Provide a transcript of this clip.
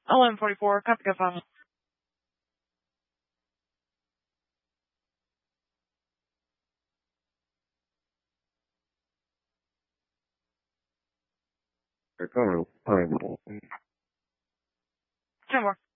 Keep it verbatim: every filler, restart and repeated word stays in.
eleven forty-four, copy, go five. They're coming. ten more.